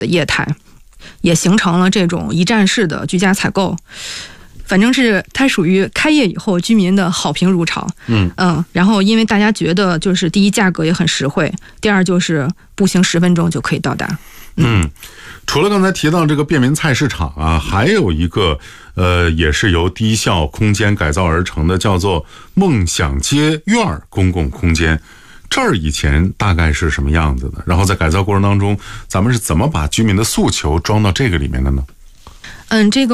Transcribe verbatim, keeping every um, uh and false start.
业态，也形成了这种一站式的居家采购。反正是它属于开业以后居民的好评如潮， 嗯嗯，然后因为大家觉得就是第一价格也很实惠，第二就是步行十分钟就可以到达。 嗯，嗯除了刚才提到这个便民菜市场啊，还有一个呃，也是由低效空间改造而成的，叫做梦想街院公共空间。这儿以前大概是什么样子的？然后在改造过程当中，咱们是怎么把居民的诉求装到这个里面的呢？ 嗯，这个